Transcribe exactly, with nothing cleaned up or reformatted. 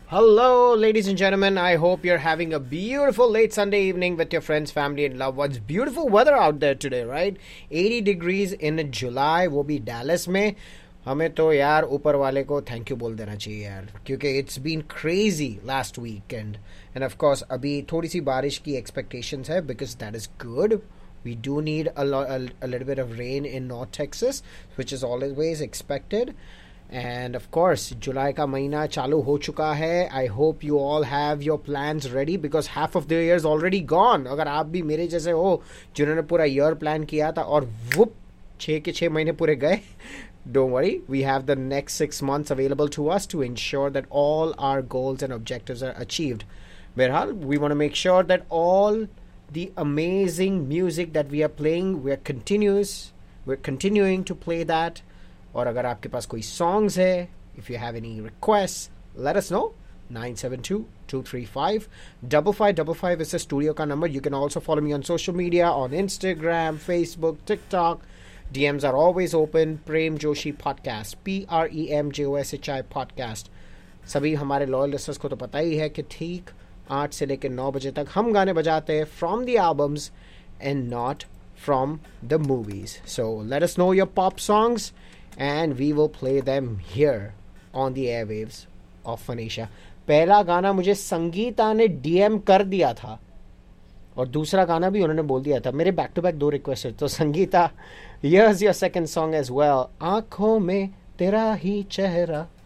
Hello, ladies and gentlemen. I hope you're having a beautiful late Sunday evening with your friends, family, and loved ones. Beautiful weather out there today, right? eighty degrees in July, वो भी Dallas में. हमें तो यार ऊपर वाले को thank you बोल देना चाहिए यार, क्योंकि it's been crazy last weekend end of course अभी थोड़ी सी बारिश की एक्सपेक्टेशंस है because that is good. We do need a, lo- a, a little bit of rain in North Texas, which is always expected. And of course, July का महीना चालू हो चुका है. I hope you all have your plans ready because half of the year is already gone. अगर आप भी मेरे जैसे हो जिन्होंने पूरा year plan किया था और वुप छः के छः महीने पूरे गए, don't worry, we have the next six months available to us to ensure that all our goals and objectives are achieved. Berhal, we want to make sure that all the amazing music that we are playing, we're continuous, we're continuing to play that. और अगर आपके पास कोई songs है, if you have any requests, let us know. nine seven two, two three five, five five five five is the studio ka number. You can also follow me on social media, on Instagram, Facebook, TikTok. D Ms are always open. Prem Joshi Podcast, P R E M J O S H I Podcast. सभी हमारे loyal listeners को तो पता ही है कि ठीक आठ से लेकर नौ बजे तक हम गाने बजाते हैं from the albums and not from the movies. So let us know your pop songs and we will play them here on the airwaves of Phonesia. पहला गाना मुझे संगीता ने डीएम कर दिया था और दूसरा गाना भी उन्होंने बोल दिया था. मेरे बैक टू बैक दो रिक्वेस्ट है, तो Sangeeta, here's your second song as well. आंखों में तेरा ही चेहरा